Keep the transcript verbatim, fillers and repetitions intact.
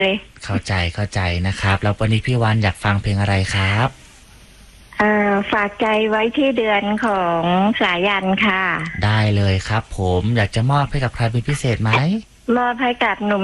เลยเข้าใจเข้าใจนะครับแล้ววันนี้พี่วันอยากฟังเพลงอะไรครับเอ่อฝากใจไว้ที่เดือนของสายันค่ะได้เลยครับผมอยากจะมอบให้กับใครเป็นพิเศษไหมมอบให้กับหนุ่ม